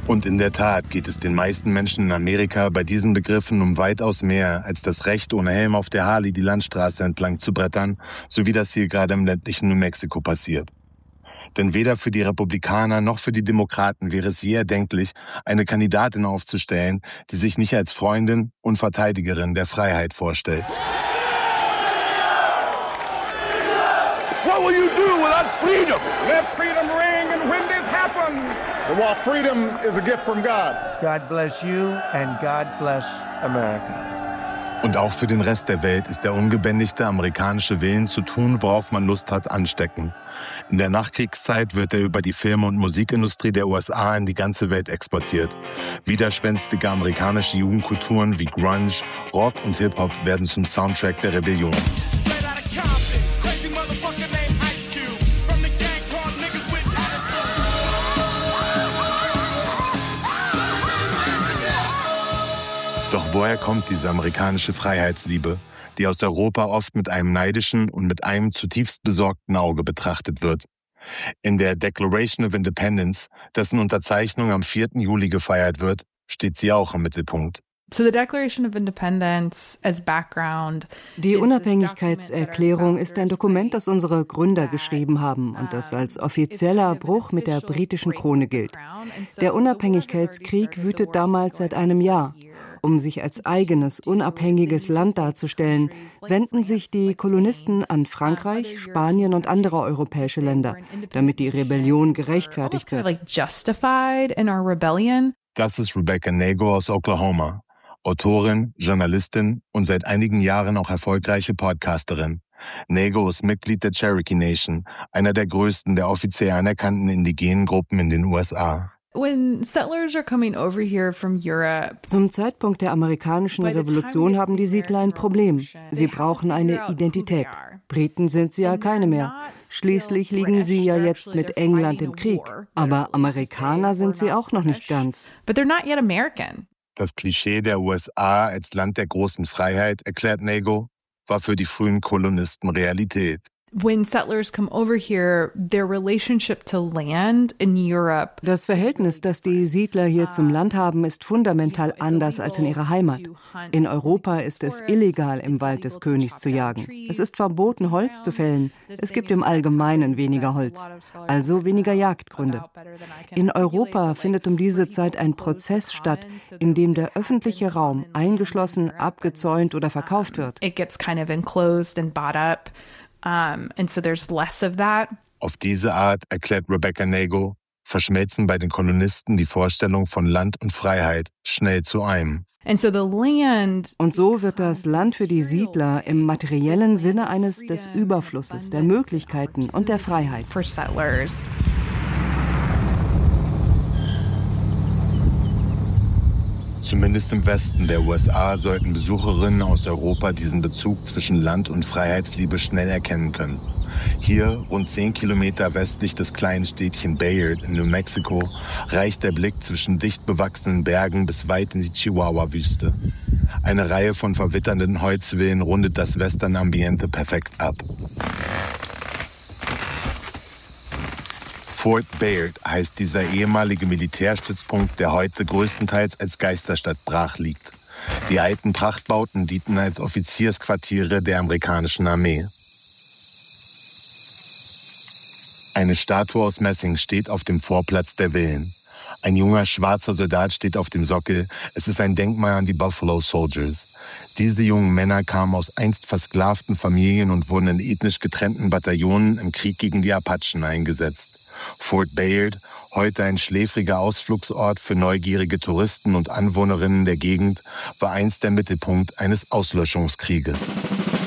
Und in der Tat geht es den meisten Menschen in Amerika bei diesen Begriffen um weitaus mehr als das Recht, ohne Helm auf der Harley die Landstraße entlang zu brettern, so wie das hier gerade im ländlichen New Mexico passiert. Denn weder für die Republikaner noch für die Demokraten wäre es je erdenklich, eine Kandidatin aufzustellen, die sich nicht als Freundin und Verteidigerin der Freiheit vorstellt. What will you do without freedom? Let freedom ring and when this happens. Well, freedom is a gift from God. God bless you and God bless America. Und auch für den Rest der Welt ist der ungebändigte amerikanische Willen zu tun, worauf man Lust hat, ansteckend. In der Nachkriegszeit wird er über die Film- und Musikindustrie der USA in die ganze Welt exportiert. Widerspenstige amerikanische Jugendkulturen wie Grunge, Rock und Hip-Hop werden zum Soundtrack der Rebellion. Doch woher kommt diese amerikanische Freiheitsliebe, die aus Europa oft mit einem neidischen und mit einem zutiefst besorgten Auge betrachtet wird? In der Declaration of Independence, dessen Unterzeichnung am 4. Juli gefeiert wird, steht sie auch im Mittelpunkt. Die Unabhängigkeitserklärung ist ein Dokument, das unsere Gründer geschrieben haben und das als offizieller Bruch mit der britischen Krone gilt. Der Unabhängigkeitskrieg wütet damals seit einem Jahr. Um sich als eigenes, unabhängiges Land darzustellen, wenden sich die Kolonisten an Frankreich, Spanien und andere europäische Länder, damit die Rebellion gerechtfertigt wird. Das ist Rebecca Nagle aus Oklahoma, Autorin, Journalistin und seit einigen Jahren auch erfolgreiche Podcasterin. Nagle ist Mitglied der Cherokee Nation, einer der größten der offiziell anerkannten indigenen Gruppen in den USA. Zum Zeitpunkt der amerikanischen Revolution haben die Siedler ein Problem. Sie brauchen eine Identität. Briten sind sie ja keine mehr. Schließlich liegen sie ja jetzt mit England im Krieg. Aber Amerikaner sind sie auch noch nicht ganz. Das Klischee der USA als Land der großen Freiheit, erklärt Nagle, war für die frühen Kolonisten Realität. When settlers come over here, their relationship to land in Europe. Das Verhältnis, das die Siedler hier zum Land haben, ist fundamental anders als in ihrer Heimat. In Europa ist es illegal, im Wald des Königs zu jagen. Es ist verboten, Holz zu fällen. Es gibt im Allgemeinen weniger Holz, also weniger Jagdgründe. In Europa findet um diese Zeit ein Prozess statt, in dem der öffentliche Raum eingeschlossen, abgezäunt oder verkauft wird. It gets kind of enclosed and bought up. And so there's less of that. Auf diese Art, erklärt Rebecca Nagle, verschmelzen bei den Kolonisten die Vorstellung von Land und Freiheit schnell zu einem. Und so wird das Land für die Siedler im materiellen Sinne eines des Überflusses, der Möglichkeiten und der Freiheit. For settlers. Zumindest im Westen der USA sollten Besucherinnen aus Europa diesen Bezug zwischen Land und Freiheitsliebe schnell erkennen können. Hier, rund 10 Kilometer westlich des kleinen Städtchen Bayard in New Mexico, reicht der Blick zwischen dicht bewachsenen Bergen bis weit in die Chihuahua-Wüste. Eine Reihe von verwitternden Holzvillen rundet das Western-Ambiente perfekt ab. Fort Bayard heißt dieser ehemalige Militärstützpunkt, der heute größtenteils als Geisterstadt brach liegt. Die alten Prachtbauten dienten als Offiziersquartiere der amerikanischen Armee. Eine Statue aus Messing steht auf dem Vorplatz der Villen. Ein junger schwarzer Soldat steht auf dem Sockel. Es ist ein Denkmal an die Buffalo Soldiers. Diese jungen Männer kamen aus einst versklavten Familien und wurden in ethnisch getrennten Bataillonen im Krieg gegen die Apachen eingesetzt. Fort Bayard, heute ein schläfriger Ausflugsort für neugierige Touristen und Anwohnerinnen der Gegend, war einst der Mittelpunkt eines Auslöschungskrieges.